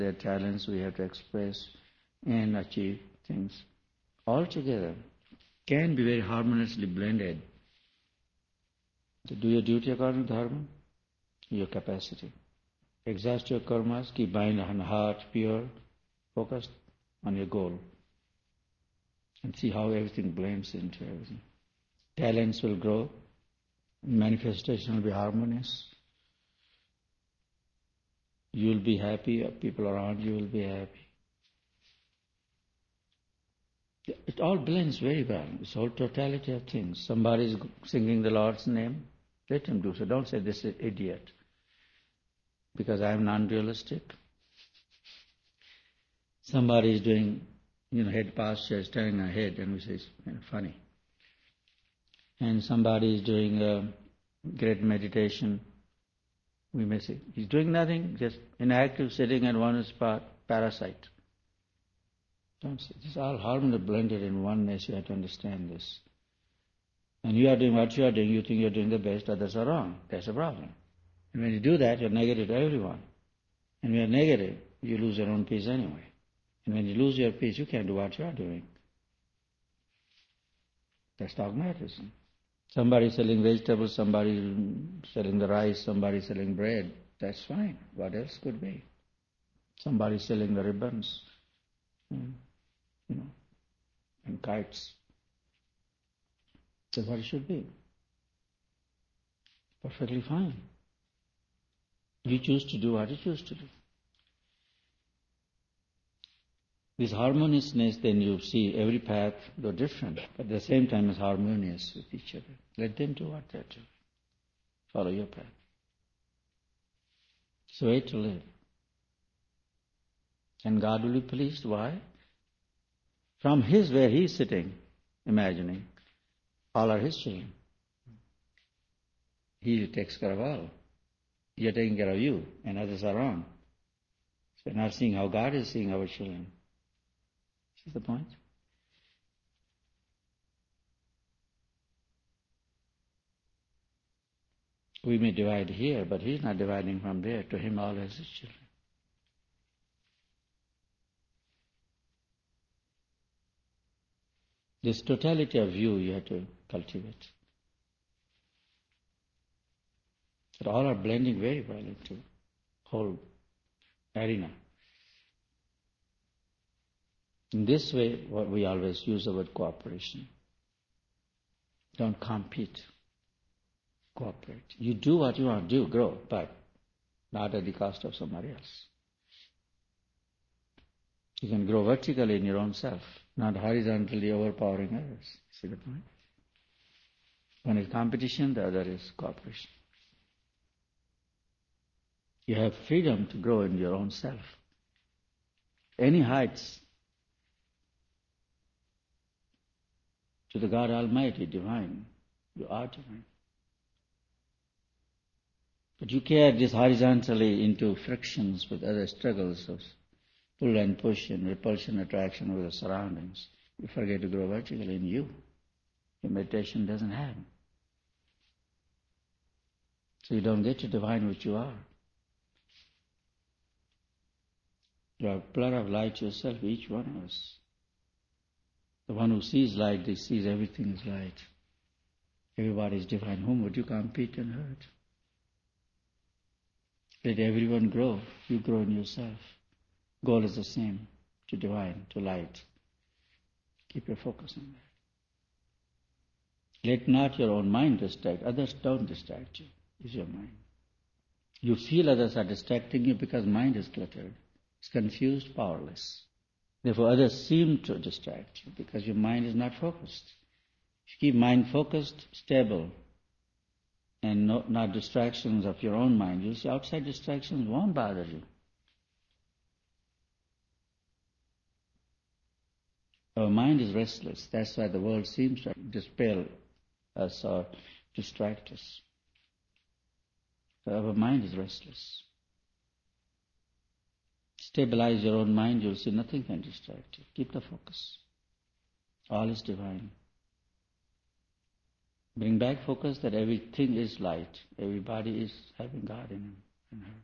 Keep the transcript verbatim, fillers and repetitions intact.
their talents we have to express and achieve things. Altogether can be very harmoniously blended. To do your duty according to dharma, your capacity. Exhaust your karmas, keep mind and heart pure, focused on your goal. And see how everything blends into everything. Talents will grow, manifestation will be harmonious. You will be happy, people around you will be happy. It all blends very well. It's all totality of things. Somebody is singing the Lord's name, let him do so. Don't say this is idiot, because I am non-dualistic. Somebody is doing, you know, head postures, turning our head, and we say it's kind of funny. And somebody is doing a great meditation, we may say, he's doing nothing, just inactive, sitting at one spot, parasite. Don't say, this is all harmony blended in oneness, you have to understand this. And you are doing what you are doing, you think you're doing the best, others are wrong. That's a problem. And when you do that, you're negative to everyone. And when you're negative, you lose your own peace anyway. And when you lose your peace, you can't do what you are doing. That's dogmatism. Somebody selling vegetables, somebody selling the rice, somebody selling bread. That's fine. What else could be? Somebody selling the ribbons, you know, and kites. That's what it should be. Perfectly fine. You choose to do what you choose to do. This harmoniousness, then you see every path, though different, but at the same time is harmonious with each other. Let them do what they do. Follow your path. It's a way to live. And God will be pleased. Why? From His, where He is sitting, imagining, all are His children. He takes care of all. You are taking care of you, and others are wrong. So we are not seeing how God is seeing our children. Is the point? We may divide here, but He's not dividing from there. To Him, all as His children. This totality of view you have to cultivate. But all are blending very well into whole arena. In this way, what we always use the word cooperation. Don't compete. Cooperate. You do what you want to do, grow, but not at the cost of somebody else. You can grow vertically in your own self, not horizontally overpowering others. See the point? One is competition, the other is cooperation. You have freedom to grow in your own self. Any heights to the God Almighty, divine. You are divine. But you carry this horizontally into frictions with other struggles of pull and push and repulsion, attraction with the surroundings. You forget to grow vertically in you. Your meditation doesn't happen. So you don't get to divine what you are. You are a blur of light yourself, each one of us. The one who sees light, he sees everything is light. Everybody is divine. Whom would you compete and hurt? Let everyone grow. You grow in yourself. Goal is the same, to divine, to light. Keep your focus on that. Let not your own mind distract. Others don't distract you. It's your mind. You feel others are distracting you because mind is cluttered. It's confused, powerless. Therefore, others seem to distract you because your mind is not focused. If you keep mind focused, stable, and no, not distractions of your own mind, you'll see outside distractions won't bother you. Our mind is restless. That's why the world seems to dispel us or distract us. So our mind is restless. Stabilize your own mind, you'll see nothing can distract you. Keep the focus. All is divine. Bring back focus that everything is light. Everybody is having God in him and her.